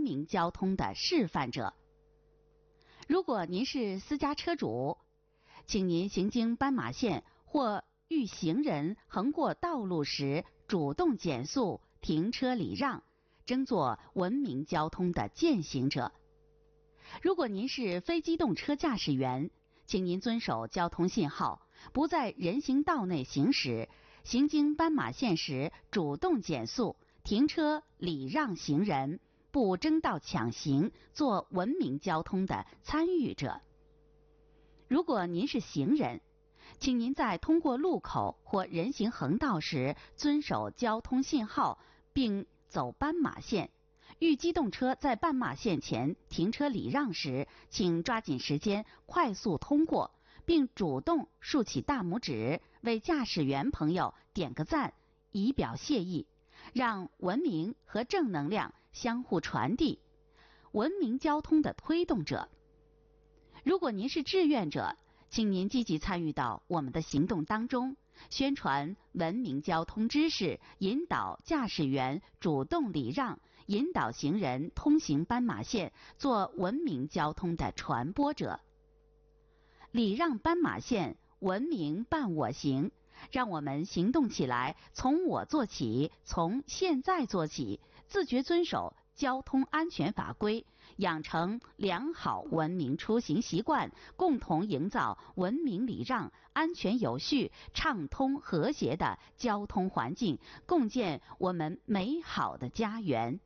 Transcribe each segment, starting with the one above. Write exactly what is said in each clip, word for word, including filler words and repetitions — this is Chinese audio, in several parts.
明交通的示范者。如果您是私家车主，请您行经斑马线或遇行人横过道路时主动减速、停车礼让，争做文明交通的践行者。如果您是非机动车驾驶员，请您遵守交通信号，不在人行道内行驶，行经斑马线时主动减速、停车礼让行人，不争道抢行，做文明交通的参与者。如果您是行人，请您在通过路口或人行横道时遵守交通信号，并走斑马线。遇机动车在斑马线前停车礼让时，请抓紧时间快速通过，并主动竖起大拇指，为驾驶员朋友点个赞，以表谢意，让文明和正能量相互传递，文明交通的推动者。如果您是志愿者，请您积极参与到我们的行动当中，宣传文明交通知识，引导驾驶员主动礼让，引导行人通行斑马线，做文明交通的传播者。礼让斑马线，文明伴我行，让我们行动起来，从我做起，从现在做起，自觉遵守交通安全法规，养成良好文明出行习惯，共同营造文明礼让、安全有序、畅通和谐的交通环境，共建我们美好的家园。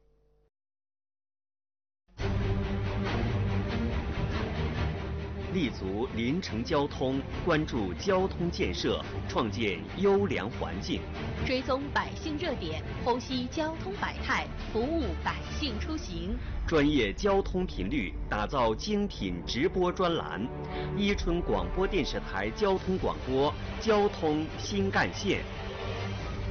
立足临城交通，关注交通建设，创建优良环境， 追踪百姓热点，剖析交通百态，服务百姓出行。 专业交通频率，打造精品直播专栏。伊春广播电视台交通广播，交通新干线。